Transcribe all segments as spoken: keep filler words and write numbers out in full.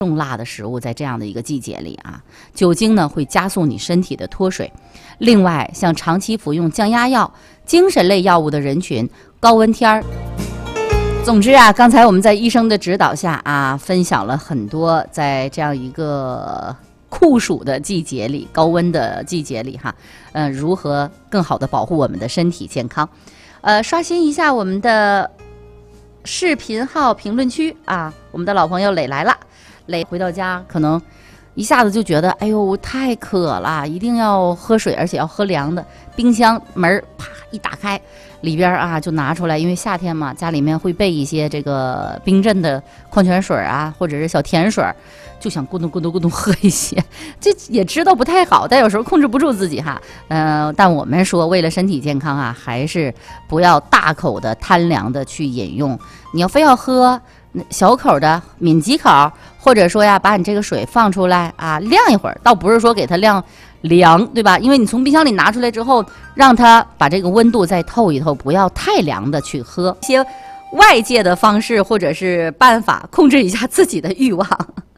重辣的食物，在这样的一个季节里啊，酒精呢会加速你身体的脱水。另外，像长期服用降压药、精神类药物的人群，高温天儿。总之啊，刚才我们在医生的指导下啊，分享了很多在这样一个酷暑的季节里、高温的季节里哈，呃，如何更好的保护我们的身体健康。呃，刷新一下我们的视频号评论区啊，我们的老朋友磊来了。磊回到家可能一下子就觉得，哎呦，太渴了，一定要喝水，而且要喝凉的。冰箱门啪一打开，里边啊就拿出来，因为夏天嘛，家里面会备一些这个冰镇的矿泉水啊，或者是小甜水，就想咕咚咕咚咕咚喝一些。这也知道不太好，但有时候控制不住自己哈。呃，但我们说，为了身体健康啊，还是不要大口的贪凉的去饮用。你要非要喝小口的抿几口，或者说呀，把你这个水放出来啊，晾一会儿，倒不是说给它晾凉，对吧？因为你从冰箱里拿出来之后，让它把这个温度再透一透，不要太凉的去喝。一些外界的方式或者是办法，控制一下自己的欲望。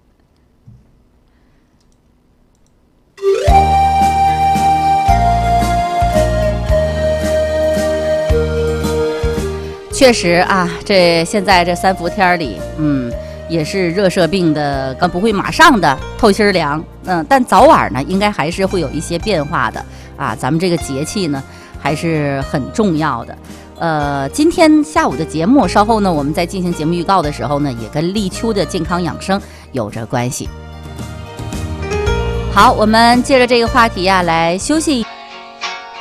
确实啊，这现在这三伏天里，嗯，也是热射病的，不会马上的透心凉，嗯，但早晚呢，应该还是会有一些变化的啊。咱们这个节气呢，还是很重要的。呃，今天下午的节目，稍后呢，我们在进行节目预告的时候呢，也跟立秋的健康养生有着关系。好，我们借着这个话题啊，来休息。